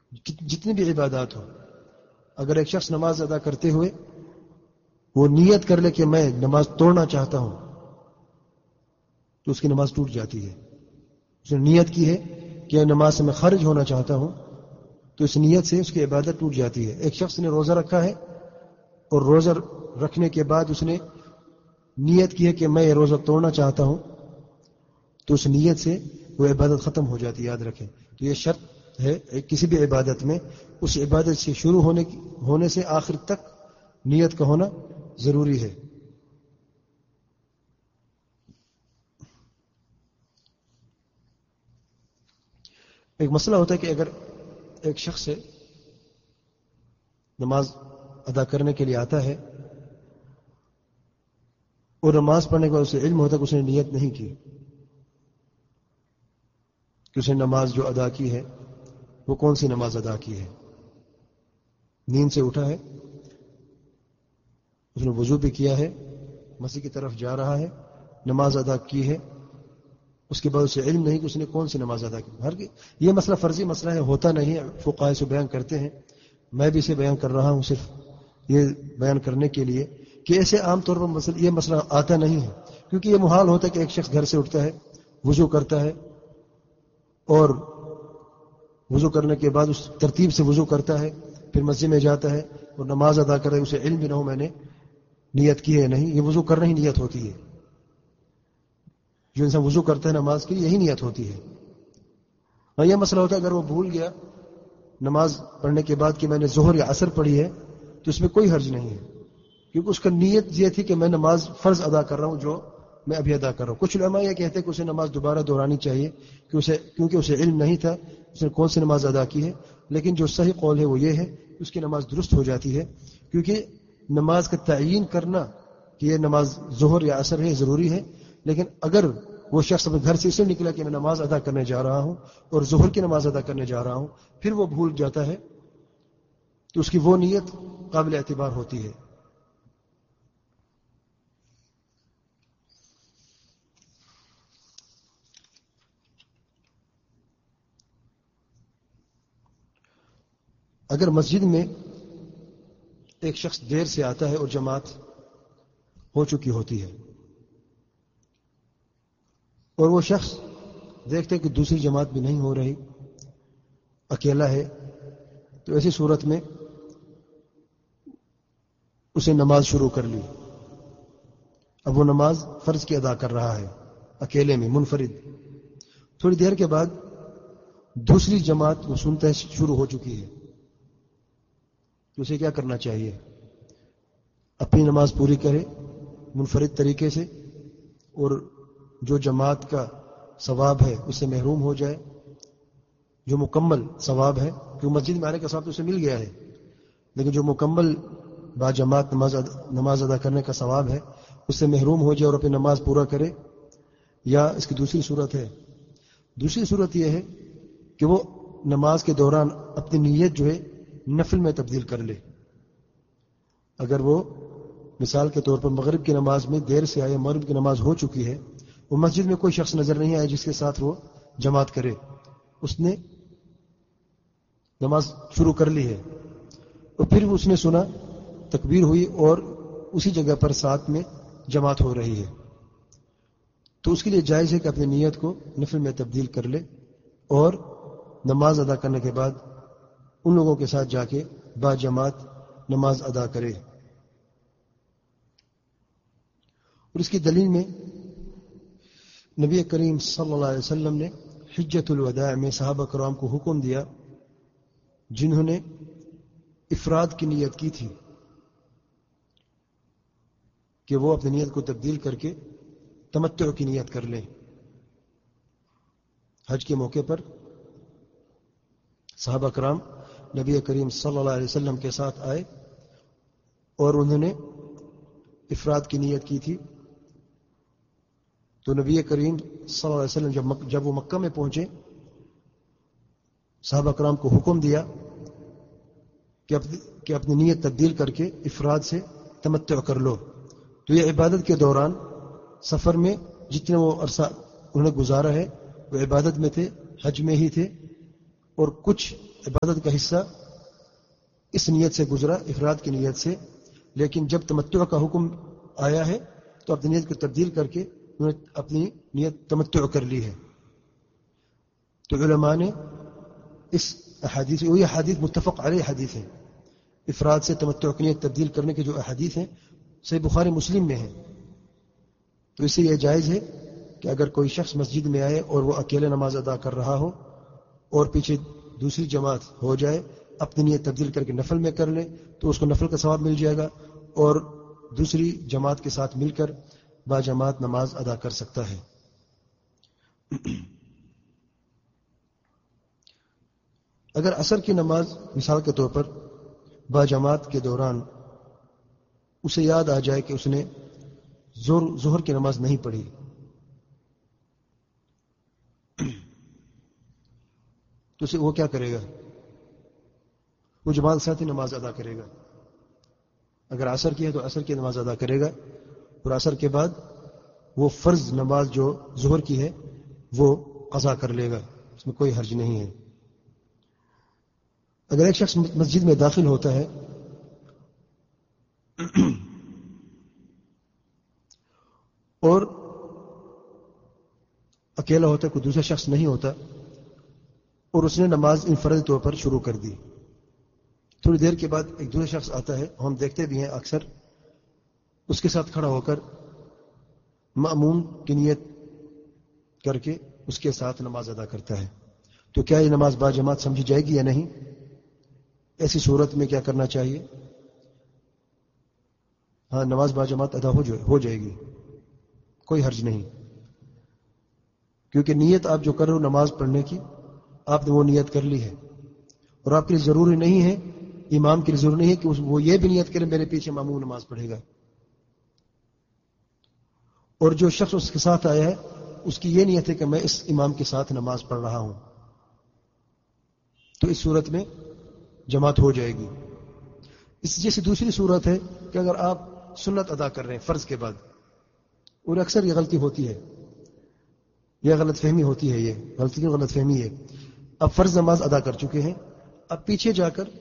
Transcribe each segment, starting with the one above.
جتنی بھی عبادات ہو، اگر ایک شخص نماز ادا کرتے ہوئے وہ نیت کر لے کہ میں نماز توڑنا چاہتا ہوں تو اس کی نماز ٹوٹ جاتی ہے. اس نے نیت کی ہے کہ نماز سے میں خارج ہونا چاہتا ہوں تو اس نیت سے اس کی عبادت ٹوٹ جاتی ہے. ایک شخص نے روزہ رکھا ہے اور روزہ رکھنے کے بعد اس نے نیت کی ہے کہ میں یہ روزہ توڑنا چاہتا ہوں تو اس نیت سے وہ عبادت ختم ہو جاتی ہے. یاد رکھیں تو یہ شرط ہے کسی بھی عبادت میں، اس عبادت سے شروع ہونے سے آخر تک نیت کا ہونا ضروری ہے. ایک مسئلہ ہوتا ہے کہ اگر ایک شخص نماز ادا کرنے کے لیے آتا ہے اور نماز پڑھنے کے بعد اسے علم ہوتا ہے کہ اس نے نیت نہیں کی کہ اس نے نماز جو ادا کی ہے وہ کون سی نماز ادا کی ہے. نیند سے اٹھا ہے، اس نے وضو بھی کیا ہے، مسجد کی طرف جا رہا ہے، نماز ادا کی ہے، اس کے بعد اسے علم نہیں کہ اس نے کون سی نماز ادا کی. یہ مسئلہ فرضی مسئلہ ہے، ہوتا نہیں ہے، فقہاء سے بیان کرتے ہیں. میں بھی اسے بیان کر رہا ہوں صرف یہ بیان کرنے کے لیے کہ ایسے عام طور پر یہ مسئلہ آتا نہیں ہے، کیونکہ یہ محال ہوتا ہے کہ ایک شخص گھر سے اٹھتا ہے، وضو کرتا ہے اور وضو کرنے کے بعد اس ترتیب سے وضو کرتا ہے، پھر مسجد میں جاتا ہے اور نماز ادا کرے، اسے علم بھی نہ ہو میں نے نیت کی ہے نہیں. یہ وضو کرنا ہی نیت ہوتی ہے. جو انسان وضو کرتا ہے نماز کی یہی نیت ہوتی ہے. اور یہ مسئلہ ہوتا ہے اگر وہ بھول گیا نماز پڑھنے کے بعد کہ میں نے ظہر یا عصر پڑھی ہے تو اس میں کوئی حرج نہیں ہے، کیونکہ اس کا نیت یہ تھی کہ میں نماز فرض ادا کر رہا ہوں جو میں ابھی ادا کر رہا ہوں. کچھ علماء یہ کہتے ہیں کہ اسے نماز دوبارہ دہرانی چاہیے کیونکہ اسے علم نہیں تھا اس نے کون سی نماز ادا کی ہے. لیکن جو صحیح قول ہے وہ یہ ہے کہ اس کی نماز درست ہو جاتی ہے، کیونکہ نماز کا تعیین کرنا کہ یہ نماز ظہر یا عصر ہے ضروری ہے. لیکن اگر وہ شخص اپنے گھر سے اسے نکلا کہ میں نماز ادا کرنے جا رہا ہوں اور ظہر کی نماز ادا کرنے جا رہا ہوں پھر وہ بھول جاتا ہے تو اس کی وہ نیت قابل اعتبار ہوتی ہے. اگر مسجد میں ایک شخص دیر سے آتا ہے اور جماعت ہو چکی ہوتی ہے اور وہ شخص دیکھتے کہ دوسری جماعت بھی نہیں ہو رہی، اکیلا ہے، تو ایسی صورت میں اسے نماز شروع کر لی. اب وہ نماز فرض کی ادا کر رہا ہے اکیلے میں منفرد. تھوڑی دیر کے بعد دوسری جماعت وہ سنتا ہے شروع ہو چکی ہے تو اسے کیا کرنا چاہیے؟ اپنی نماز پوری کرے منفرد طریقے سے اور جو جماعت کا ثواب ہے اس سے محروم ہو جائے، جو مکمل ثواب ہے، جو مسجد میں آنے کا ثواب تو اسے مل گیا ہے لیکن جو مکمل با جماعت نماز ادا کرنے کا ثواب ہے اس سے محروم ہو جائے اور اپنی نماز پورا کرے. یا اس کی دوسری صورت یہ ہے کہ وہ نماز کے دوران اپنی نیت جو ہے نفل میں تبدیل کر لے. اگر وہ مثال کے طور پر مغرب کی نماز میں دیر سے آئے، مغرب کی نماز ہو چکی ہے، وہ مسجد میں کوئی شخص نظر نہیں آیا جس کے ساتھ وہ جماعت کرے، اس نے نماز شروع کر لی ہے اور پھر اس نے سنا تکبیر ہوئی اور اسی جگہ پر ساتھ میں جماعت ہو رہی ہے تو اس کے لیے جائز ہے کہ اپنی نیت کو نفل میں تبدیل کر لے اور نماز ادا کرنے کے بعد ان لوگوں کے ساتھ جا کے با جماعت نماز ادا کرے. اور اس کی دلیل میں نبی کریم صلی اللہ علیہ وسلم نے حجۃ الوداع میں صحابہ کرام کو حکم دیا جنہوں نے افراد کی نیت کی تھی کہ وہ اپنی نیت کو تبدیل کر کے تمتع کی نیت کر لیں. حج کے موقع پر صحابہ کرام نبی کریم صلی اللہ علیہ وسلم کے ساتھ آئے اور انہوں نے افراد کی نیت کی تھی تو نبی کریم صلی اللہ علیہ وسلم جب وہ مکہ میں پہنچے صحابہ کرام کو حکم دیا کہ اپنی نیت تبدیل کر کے افراد سے تمتع کر لو. تو یہ عبادت کے دوران سفر میں جتنے وہ عرصہ انہوں نے گزارا ہے وہ عبادت میں تھے، حج میں ہی تھے اور کچھ عبادت کا حصہ اس نیت سے گزرا، افراد کی نیت سے، لیکن جب تمتع کا حکم آیا ہے تو اپنی نیت کو تبدیل کر کے انہوں نے اپنی نیت تمتع کر لی ہے. تو علماء نے اس احادیث، وہی احادیث متفق علیہ حدیث ہیں، افراد سے تمتع کی نیت تبدیل کرنے کے جو احادیث ہیں صحیح بخاری مسلم میں ہیں. تو اس سے یہ جائز ہے کہ اگر کوئی شخص مسجد میں آئے اور وہ اکیلے نماز ادا کر رہا ہو اور پیچھے دوسری جماعت ہو جائے، اپنی نیت تبدیل کر کے نفل میں کر لے تو اس کو نفل کا ثواب مل جائے گا، اور دوسری جماعت کے ساتھ مل کر با جماعت نماز ادا کر سکتا ہے. اگر عصر کی نماز مثال کے طور پر با جماعت کے دوران اسے یاد آ جائے کہ اس نے ظہر کی نماز نہیں پڑھی، تو اسے وہ کیا کرے گا؟ وہ جماعت ساتھ ہی نماز ادا کرے گا. اگر عصر کی ہے تو عصر کی نماز ادا کرے گا، اور عصر کے بعد وہ فرض نماز جو ظہر کی ہے وہ قضا کر لے گا، اس میں کوئی حرج نہیں ہے. اگر ایک شخص مسجد میں داخل ہوتا ہے اور اکیلا ہوتا ہے، کوئی دوسرا شخص نہیں ہوتا، اور اس نے نماز انفرادی طور پر شروع کر دی، تھوڑی دیر کے بعد ایک دوسرا شخص آتا ہے، ہم دیکھتے بھی ہیں اکثر، اس کے ساتھ کھڑا ہو کر مأموم کی نیت کر کے اس کے ساتھ نماز ادا کرتا ہے. تو کیا یہ نماز با جماعت سمجھی جائے گی یا نہیں؟ ایسی صورت میں کیا کرنا چاہیے؟ ہاں، نماز با جماعت ادا ہو جائے گی، کوئی حرج نہیں، کیونکہ نیت آپ جو کر رہے ہو نماز پڑھنے کی، آپ نے وہ نیت کر لی ہے، اور آپ کے لیے ضروری نہیں ہے، امام کے لیے ضروری نہیں ہے کہ وہ یہ بھی نیت کرے میرے پیچھے ماموم نماز پڑھے گا. اور جو شخص اس کے ساتھ آیا ہے اس کی یہ نیت ہے کہ میں اس امام کے ساتھ نماز پڑھ رہا ہوں، تو اس صورت میں جماعت ہو جائے گی. اس جیسی دوسری صورت ہے کہ اگر آپ سنت ادا کر رہے ہیں فرض کے بعد، اور اکثر یہ غلطی ہوتی ہے، یہ غلط فہمی ہوتی ہے، یہ غلطی کی غلط فہمی ہے. اب فرض نماز ادا کر چکے ہیں، اب پیچھے جا کر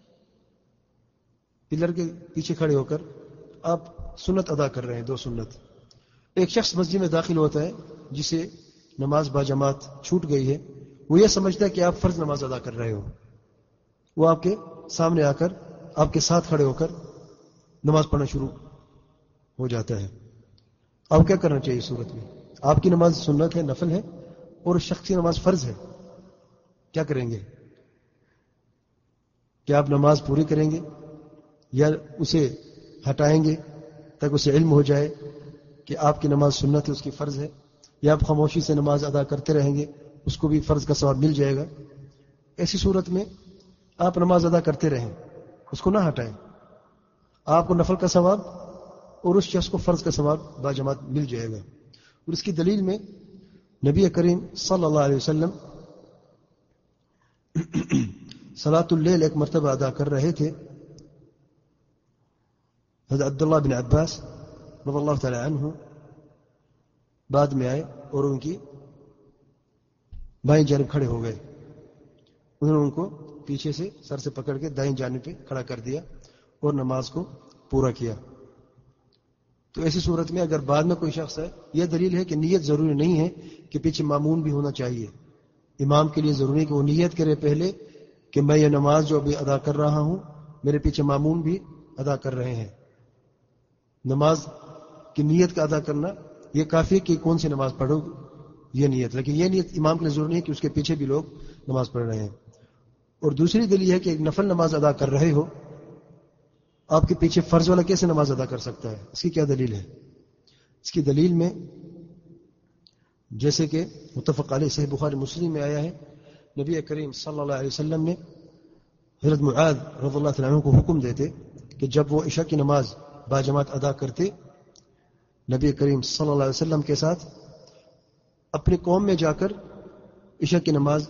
پلر کے پیچھے کھڑے ہو کر آپ سنت ادا کر رہے ہیں، 2 سنت. ایک شخص مسجد میں داخل ہوتا ہے جسے نماز با جماعت چھوٹ گئی ہے، وہ یہ سمجھتا ہے کہ آپ فرض نماز ادا کر رہے ہو، وہ آپ کے سامنے آ کر آپ کے ساتھ کھڑے ہو کر نماز پڑھنا شروع ہو جاتا ہے. آپ کیا کرنا چاہیے صورت میں؟ آپ کی نماز سنت ہے، نفل ہے، اور شخص کی نماز فرض ہے. کیا کریں گے؟ کیا آپ نماز پوری کریں گے یا اسے ہٹائیں گے تاکہ اسے علم ہو جائے کہ آپ کی نماز سنت ہے، اس کی فرض ہے، یا آپ خاموشی سے نماز ادا کرتے رہیں گے، اس کو بھی فرض کا ثواب مل جائے گا؟ ایسی صورت میں آپ نماز ادا کرتے رہیں، اس کو نہ ہٹائیں، آپ کو نفل کا ثواب اور اس شخص کو فرض کا ثواب با جماعت مل جائے گا. اور اس کی دلیل میں نبی کریم صلی اللہ علیہ وسلم صلاۃ اللیل ایک مرتبہ ادا کر رہے تھے. حضرت عبداللہ بن عباس رضی اللہ تعالی عنہ بعد میں آئے اور ان کی بائیں جانب کھڑے ہو گئے. انہوں نے ان کو پیچھے سے سر سے پکڑ کے دائیں جانب پہ کھڑا کر دیا اور نماز کو پورا کیا. تو ایسی صورت میں اگر بعد میں کوئی شخص ہے، یہ دلیل ہے کہ نیت ضروری نہیں ہے کہ پیچھے مامون بھی ہونا چاہیے. امام کے لیے ضروری ہے کہ وہ نیت کرے پہلے کہ میں یہ نماز جو ابھی ادا کر رہا ہوں میرے پیچھے مامون بھی ادا کر رہے ہیں. نماز کی نیت کا ادا کرنا یہ کافی ہے کہ کون سی نماز پڑھو یہ نیت، لیکن یہ نیت امام کے لیے ضروری نہیں ہے کہ اس کے پیچھے بھی لوگ نماز پڑھ رہے ہیں. اور دوسری دلیل ہے کہ ایک نفل نماز ادا کر رہے ہو، آپ کے پیچھے فرض والا کیسے نماز ادا کر سکتا ہے؟ اس کی کیا دلیل ہے؟ اس کی دلیل میں جیسے کہ متفق علیہ صحیح بخاری مسلم میں آیا ہے، نبی کریم صلی اللہ علیہ وسلم نے حضرت معاذ رضی اللہ عنہ کو حکم دیتے کہ جب وہ عشاء کی نماز با جماعت ادا کرتے، نبی کریم صلی اللہ علیہ وسلم کے ساتھ اپنی قوم میں جا کر عشاء کی نماز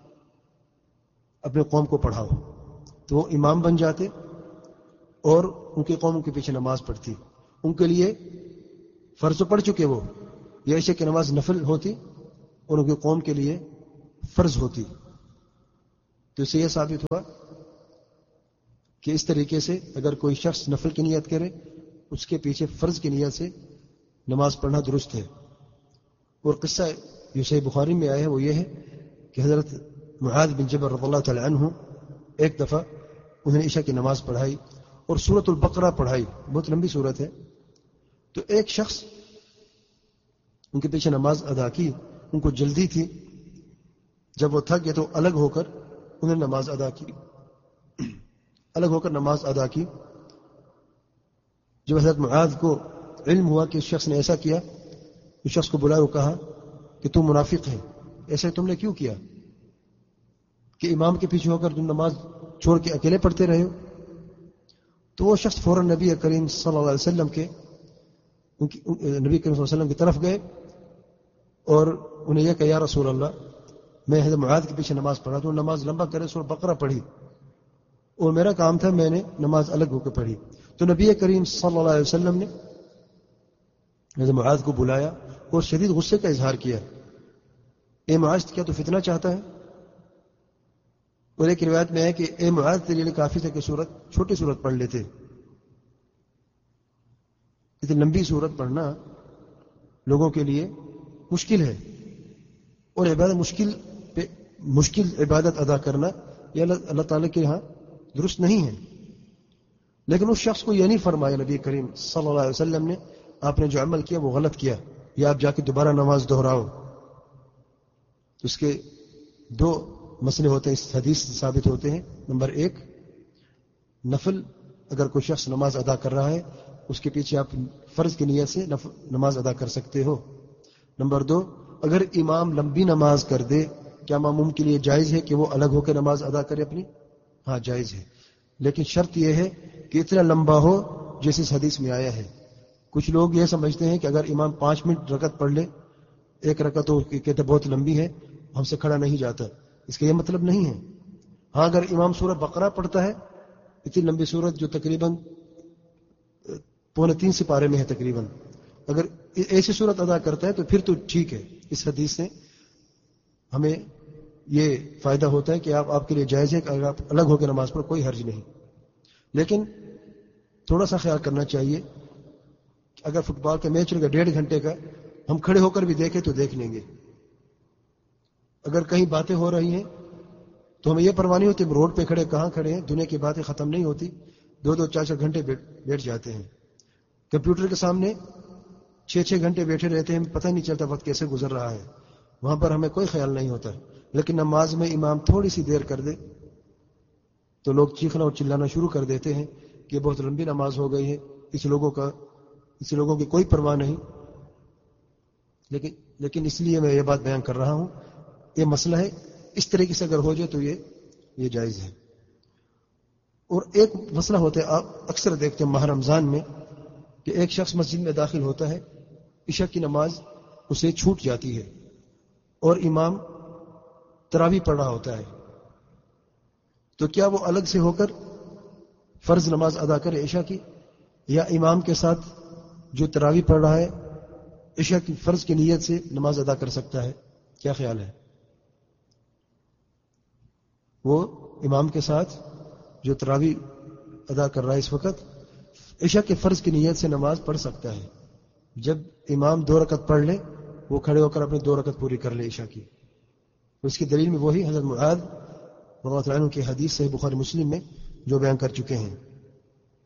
اپنے قوم کو پڑھاؤ. تو وہ امام بن جاتے اور ان کی قوم کے پیچھے نماز پڑھتی. ان کے لیے فرض پڑھ چکے وہ، یہ عشاء کی نماز نفل ہوتی اور ان کی قوم کے لیے فرض ہوتی. تو اس سے یہ ثابت ہوا کہ اس طریقے سے اگر کوئی شخص نفل کی نیت کرے اس کے پیچھے فرض کی نیت سے نماز پڑھنا درست ہے. اور قصہ جو صحیح بخاری میں آیا ہے وہ یہ ہے کہ حضرت معاذ بن جبل رضی اللہ تعالی عنہ ایک دفعہ انہوں نے عشاء کی نماز پڑھائی اور سورۃ البقرہ پڑھائی، بہت لمبی سورت ہے. تو ایک شخص ان کے پیچھے نماز ادا کی، ان کو جلدی تھی، جب وہ تھک گئے تو الگ ہو کر انہوں نے نماز ادا کی، الگ ہو کر نماز ادا کی. جب حضرت معاذ کو علم ہوا کہ اس شخص نے ایسا کیا، اس شخص کو بلایا اور کہا کہ تم منافق ہے، ایسے تم نے کیوں کیا کہ امام کے پیچھے ہو کر تم نماز چھوڑ کے اکیلے پڑھتے رہے ہو؟ تو وہ شخص فوراً نبی کریم صلی اللہ علیہ وسلم کے نبی کریم صلی اللہ علیہ وسلم کی طرف گئے اور انہیں یہ کہا یا رسول اللہ میں حضرت معاذ کے پیچھے نماز پڑھا تو نماز لمبا کرے سورۃ بقرہ پڑھی اور میرا کام تھا میں نے نماز الگ ہو کے پڑھی. تو نبی کریم صلی اللہ علیہ وسلم نے حضرت معاذ کو بلایا اور شدید غصے کا اظہار کیا، اے معاذ کیا تو فتنہ چاہتا ہے؟ اور ایک روایت میں ہے کہ اے معاذ تیرے لیے کافی تھا کہ چھوٹی سورت پڑھ لیتے. اتنی لمبی سورت پڑھنا لوگوں کے لیے مشکل ہے، اور مشکل عبادت ادا کرنا یہ اللہ تعالیٰ کے یہاں درست نہیں ہے. لیکن اس شخص کو یہ نہیں فرمایا نبی کریم صلی اللہ علیہ وسلم نے آپ نے جو عمل کیا وہ غلط کیا، یا آپ جا کے دوبارہ نماز دہراؤ. اس کے دو مسئلے ہوتے ہیں، اس حدیث سے ثابت ہوتے ہیں. نمبر ایک، نفل اگر کوئی شخص نماز ادا کر رہا ہے اس کے پیچھے آپ فرض کی نیت سے نماز ادا کر سکتے ہو. نمبر دو، اگر امام لمبی نماز کر دے کیا ماموم کے لیے جائز ہے کہ وہ الگ ہو کے نماز ادا کرے اپنی؟ ہاں جائز ہے، لیکن شرط یہ ہے کہ اتنا لمبا ہو جیسے اس حدیث میں آیا ہے. کچھ لوگ یہ سمجھتے ہیں کہ اگر امام 5 منٹ رکعت پڑھ لے، ایک رکعت تو کہتے بہت لمبی ہے ہم سے کھڑا نہیں جاتا، اس کا یہ مطلب نہیں ہے. ہاں اگر امام سورۃ بقرہ پڑھتا ہے، اتنی لمبی سورت جو تقریباً 2.25 سپارے میں ہے تقریباً، اگر ایسی سورت ادا کرتا ہے تو پھر تو ٹھیک ہے. اس حدیث سے ہمیں یہ فائدہ ہوتا ہے کہ آپ کے لیے جائز ہے کہ اگر آپ الگ ہو کے نماز پڑھو کوئی حرج نہیں. لیکن تھوڑا سا خیال کرنا چاہیے کہ اگر فٹ بال کا میچ ہوگا 1.5 گھنٹے کا، ہم کھڑے ہو کر بھی دیکھیں تو دیکھ لیں گے. اگر کہیں باتیں ہو رہی ہیں تو ہمیں یہ پرواہ نہیں ہوتی روڈ پہ کھڑے کہاں کھڑے ہیں، دنیا کی باتیں ختم نہیں ہوتی، 2-2 4-4 گھنٹے بیٹھ جاتے ہیں. کمپیوٹر کے سامنے 6-6 گھنٹے بیٹھے رہتے ہیں، پتہ نہیں چلتا وقت کیسے گزر رہا ہے، وہاں پر ہمیں کوئی خیال نہیں ہوتا. لیکن نماز میں امام تھوڑی سی دیر کر دے تو لوگ چیخنا اور چلانا شروع کر دیتے ہیں کہ بہت لمبی نماز ہو گئی ہے، اس لوگوں کی کوئی پرواہ نہیں. لیکن اس لیے میں یہ بات بیان کر رہا ہوں، یہ مسئلہ ہے، اس طریقے سے اگر ہو جائے تو یہ جائز ہے. اور ایک مسئلہ ہوتا ہے، آپ اکثر دیکھتے ہیں ماہ رمضان میں کہ ایک شخص مسجد میں داخل ہوتا ہے، عشاء کی نماز اسے چھوٹ جاتی ہے اور امام تراویح پڑھ رہا ہوتا ہے، تو کیا وہ الگ سے ہو کر فرض نماز ادا کرے عشاء کی، یا امام کے ساتھ جو تراویح پڑھ رہا ہے عشاء کی فرض کی نیت سے نماز ادا کر سکتا ہے؟ کیا خیال ہے؟ وہ امام کے ساتھ جو تراویح ادا کر رہا ہے اس وقت عشاء کے فرض کی نیت سے نماز پڑھ سکتا ہے. جب امام 2 رکعت پڑھ لے وہ کھڑے ہو کر اپنے 2 رکعت پوری کر لے عشاء کی. اس کی دلیل میں وہی حضرت معاذ رضی اللہ عنہ کی حدیث صحیح بخاری مسلم میں جو بیان کر چکے ہیں.